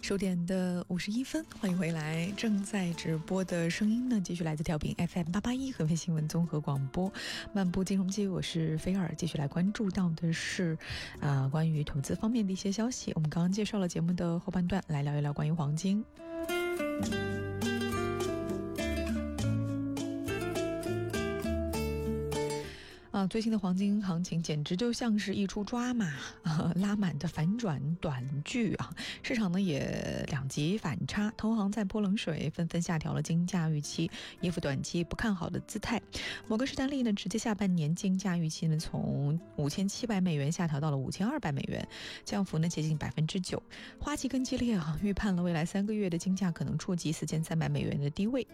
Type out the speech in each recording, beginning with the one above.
10点的51分，欢迎回来。正在直播的声音呢，继续来自调频 FM881合肥新闻综合广播漫步金融街，我是菲尔。继续来关注到的是关于投资方面的一些消息。我们刚刚介绍了节目的后半段，来聊一聊关于黄金。最近的黄金行情简直就像是一出抓马拉满的反转短剧啊！市场呢也两极反差，投行在泼冷水，纷纷下调了金价预期，一副短期不看好的姿态。摩根士丹利呢直接下半年金价预期呢从5700美元下调到了5200美元，降幅呢接近9%。花旗更激烈啊，预判了未来3个月的金价可能触及4300美元的低位。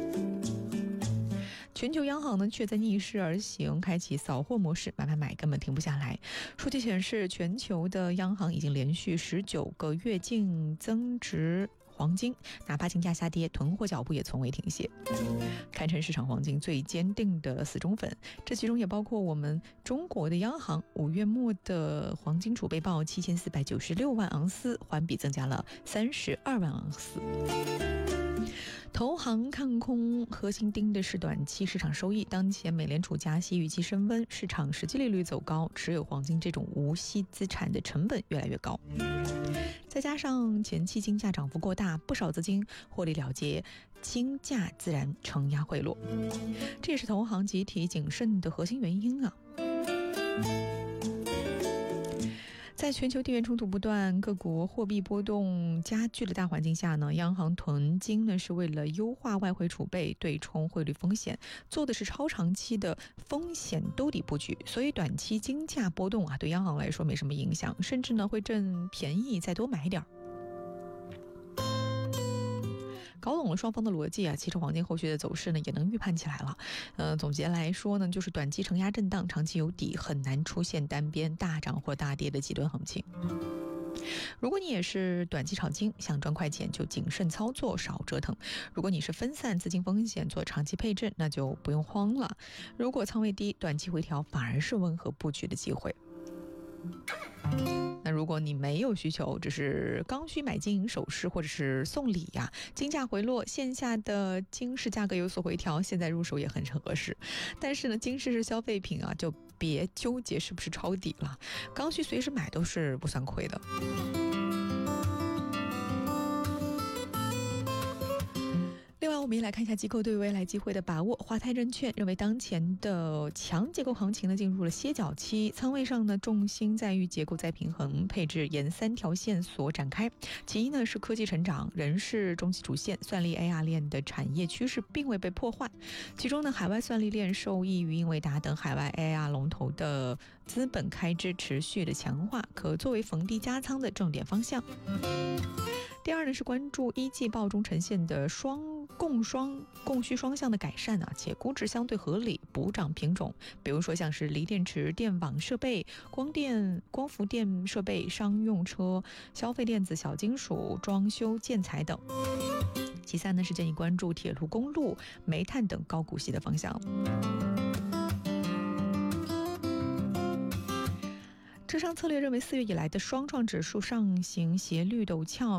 全球央行呢却在逆势而行，开启扫货模式，买买根本停不下来。数据显示，全球的央行已经连续19个月净增值黄金，哪怕金价下跌，囤货脚步也从未停歇，堪称市场黄金最坚定的死忠粉。这其中也包括我们中国的央行，5月末的黄金储备报7496万盎司，环比增加了32万盎司。投行看空，核心盯的是短期市场收益。当前美联储加息预期升温，市场实际利率走高，持有黄金这种无息资产的成本越来越高。再加上前期金价涨幅过大，不少资金获利了结，金价自然承压回落，这也是投行集体谨慎的核心原因啊。在全球地缘冲突不断、各国货币波动加剧的大环境下呢，央行囤金呢是为了优化外汇储备，对冲汇率风险，做的是超长期的风险兜底布局。所以短期金价波动对央行来说没什么影响，甚至呢会挣便宜再多买点。搞懂了双方的逻辑其实黄金后续的走势呢也能预判起来了。总结来说呢，就是短期承压震荡，长期有底，很难出现单边大涨或大跌的极端行情。如果你也是短期炒金，想赚快钱就谨慎操作，少折腾。如果你是分散资金风险做长期配置，那就不用慌了。如果仓位低，短期回调反而是温和布局的机会。那如果你没有需求，只是刚需买金银首饰或者是送礼金价回落，线下的金饰价格有所回调，现在入手也很合适。但是呢，金饰是消费品就别纠结是不是抄底了，刚需随时买都是不算亏的。另外，我们也来看一下机构对未来机会的把握。华泰证券认为，当前的强结构行情呢进入了歇脚期，仓位上呢重心在于结构再平衡，配置沿3条线索展开。其一呢是科技成长，仍是中期主线，算力 AR 链的产业趋势并未被破坏。其中呢，海外算力链受益于英伟达等海外 AR 龙头的资本开支持续的强化，可作为逢低加仓的重点方向。第二呢是关注一季报中呈现的供需双向的改善且估值相对合理，补涨品种，比如说像是锂电池、电网设备、光伏电设备、商用车、消费电子、小金属、装修建材等。其三呢是建议关注铁路、公路、煤炭等高股息的方向。浙商策略认为，4月以来的双创指数上行斜率陡峭，